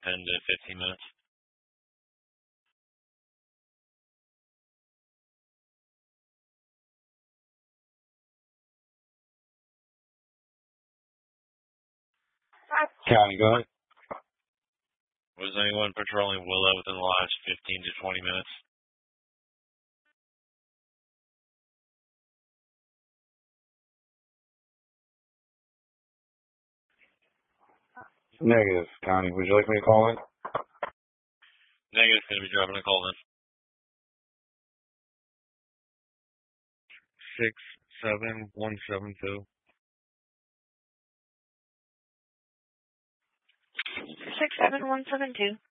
10 to 15 minutes. County, go ahead. Was anyone patrolling Willow within the last 15 to 20 minutes? Negative, County. Would you like me to call in? Negative, going to be dropping a call in. 67172. 67172.